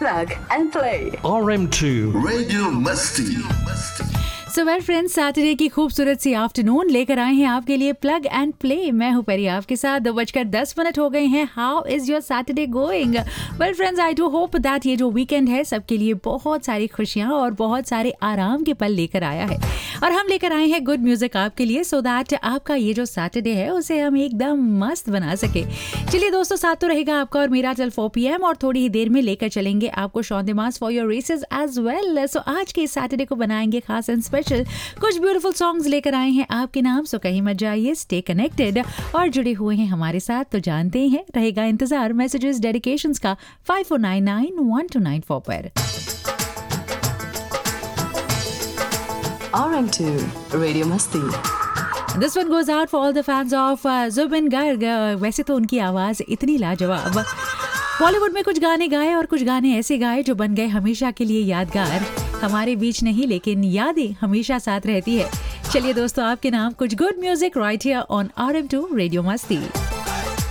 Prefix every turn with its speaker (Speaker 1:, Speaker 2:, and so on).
Speaker 1: Plug and Play.
Speaker 2: RM2
Speaker 3: Radio Musty.
Speaker 4: So well friends, Saturday की खूबसूरत सी afternoon लेकर आए हैं आपके लिए प्लग एंड प्ले। मैं हूं परी आपके साथ। 2:10 हो गए हैं। How is your Saturday going? Well friends, I do hope that ये जो वीकेंड है सबके लिए बहुत सारी खुशियां और बहुत सारे आराम के पल लेकर आया है। और हम लेकर आए हैं गुड म्यूजिक आपके लिए, सो दैट आपका ये जो सैटरडे है उसे हम एकदम मस्त बना सके। चलिए दोस्तों, साथ तो रहेगा आपका और मेरा टिल 4 PM, और थोड़ी ही देर में लेकर चलेंगे आपको Shaun the mass for your races as well. सो आज के सैटरडे को बनाएंगे खास एंड स्पेशल। कुछ ब्यूटीफुल सॉन्ग्स लेकर आए हैं आपके नाम, सो कहीं मत जाइए, स्टे कनेक्टेड और जुड़े हुए हैं हमारे साथ। तो जानते ही हैं, रहेगा इंतजार मैसेजेस डेडिकेशंस का 54991294 पर।
Speaker 1: RM2 Radio Musty.
Speaker 4: This one goes out for all the fans of Zubin Garg। वैसे तो उनकी आवाज इतनी लाजवाब, बॉलीवुड में कुछ गाने गाए और कुछ गाने ऐसे गाए जो बन गए हमेशा के लिए यादगार। हमारे बीच नहीं, लेकिन यादें हमेशा साथ रहती है। चलिए दोस्तों, आपके नाम कुछ good music right here on RM2 radio मस्ती।